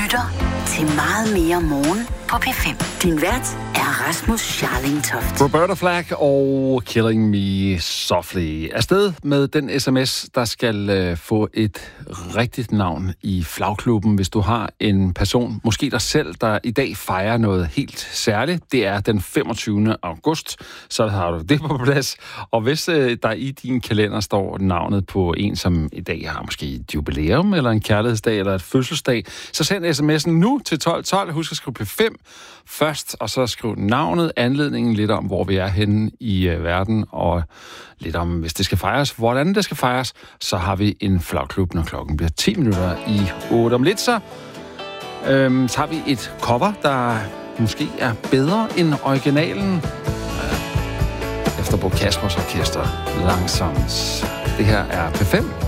lytter til Meget mere morgen på P5. Din vært er Rasmus Scharling Toft. Roberta Flack og Killing Me Softly. Afsted med den sms, der skal få et rigtigt navn i flagklubben, hvis du har en person, måske dig selv, der i dag fejrer noget helt særligt. Det er den 25. august, så har du det på plads. Og hvis der i din kalender står navnet på en, som i dag har måske et jubilæum, eller en kærlighedsdag, eller et fødselsdag, så send sms'en nu til 1212. Husk at skrive P5 først, og så skriv navnet, anledningen, lidt om, hvor vi er henne i verden, og lidt om, hvis det skal fejres, hvordan det skal fejres, så har vi en flagklub, når klokken bliver 10 minutter i 8. Om lidt så har vi et cover, der måske er bedre end originalen. Efter Bo Kaspers Orkester, langsomt. Det her er P5.